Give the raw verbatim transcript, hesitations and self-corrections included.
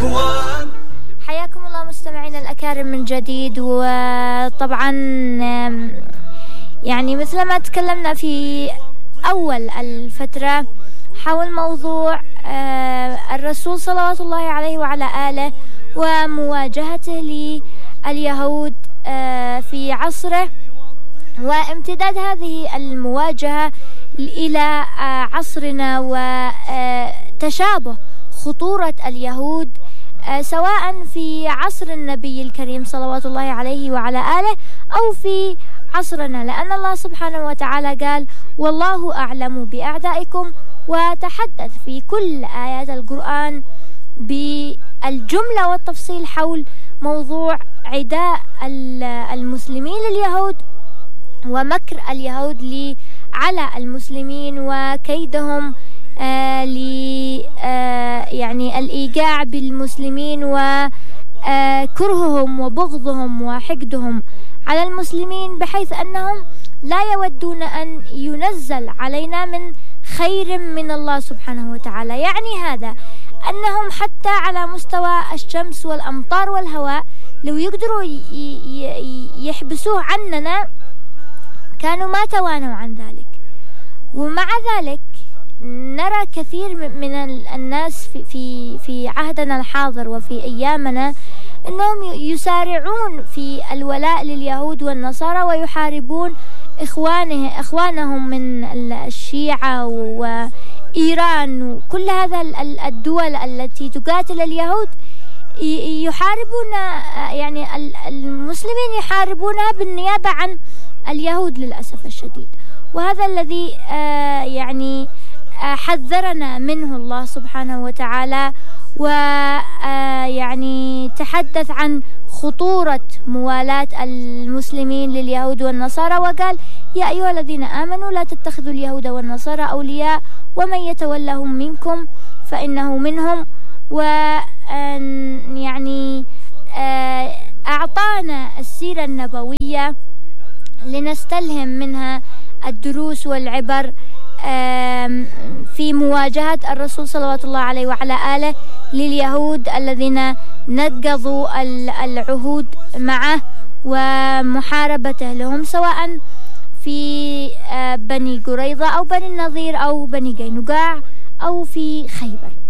الأكوان. حياكم الله مستمعينا الأكارم من جديد. وطبعا يعني مثل ما تكلمنا في أول الفترة حول موضوع الرسول صلوات الله عليه وعلى آله ومواجهته لليهود في عصره، وامتداد هذه المواجهة إلى عصرنا، وتشابه خطورة اليهود سواء في عصر النبي الكريم صلوات الله عليه وعلى آله أو في عصرنا، لأن الله سبحانه وتعالى قال والله أعلم بأعدائكم، وتحدث في كل آيات القرآن بالجملة والتفصيل حول موضوع عداء المسلمين لليهود ومكر اليهود لي على المسلمين وكيدهم آه ل آه يعني الإيقاع بالمسلمين وكرههم وبغضهم وحقدهم على المسلمين، بحيث أنهم لا يودون أن ينزل علينا من خير من الله سبحانه وتعالى. يعني هذا أنهم حتى على مستوى الشمس والأمطار والهواء لو يقدروا يحبسوه عننا كانوا ما توانوا عن ذلك. ومع ذلك نرى كثير من الناس في في في عهدنا الحاضر وفي أيامنا أنهم يسارعون في الولاء لليهود والنصارى ويحاربون إخوانه إخوانهم من الشيعة وإيران وكل هذا الدول التي تقاتل اليهود، يحاربون يعني المسلمين يحاربونها بالنيابة عن اليهود للأسف الشديد. وهذا الذي يعني حذرنا منه الله سبحانه وتعالى، ويعني تحدث عن خطورة موالاة المسلمين لليهود والنصارى، وقال يا أيها الذين آمنوا لا تتخذوا اليهود والنصارى أولياء ومن يتولهم منكم فإنه منهم. ويعني أعطانا السيرة النبوية لنستلهم منها الدروس والعبر في مواجهة الرسول صلوات الله عليه وعلى آله لليهود الذين نقضوا العهود معه ومحاربته لهم، سواء في بني قريظة أو بني النضير أو بني قينقاع أو في خيبر.